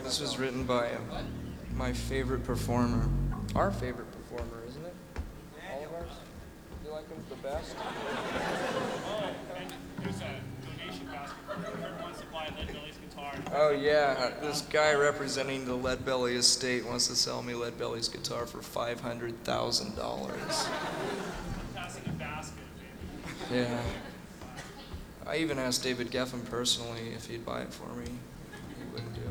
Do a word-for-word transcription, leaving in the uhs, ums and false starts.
This was written by uh, my favorite performer. Our favorite performer, isn't it? All of ours? You like him the best? Oh, and there's a donation basket for whoever wants to buy Lead Belly's guitar. Oh yeah, this guy representing the Lead Belly estate wants to sell me Lead Belly's guitar for five hundred thousand dollars. Passing a basket, maybe. Yeah. I even asked David Geffen personally if he'd buy it for me. He wouldn't do it.